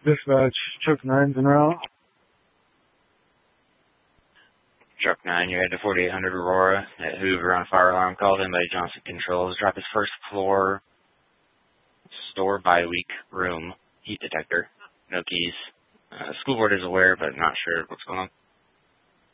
Dispatch, Truck 9's en route. Truck 9, you're headed to 4800 Aurora at Hoover on a fire alarm. Called in by Johnson Controls. Drop his first floor store by week room heat detector. No keys. School board is aware, but not sure what's going on.